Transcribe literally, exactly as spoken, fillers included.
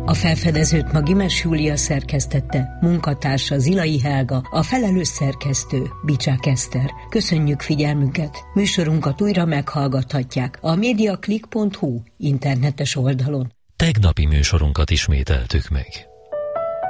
A felfedezőt ma Gimes Júlia szerkesztette, munkatársa Zilai Helga, a felelős szerkesztő Bicsák Eszter. Köszönjük figyelmüket! Műsorunkat újra meghallgathatják a mediaclick pont hu internetes oldalon. Tegnapi műsorunkat ismételtük meg.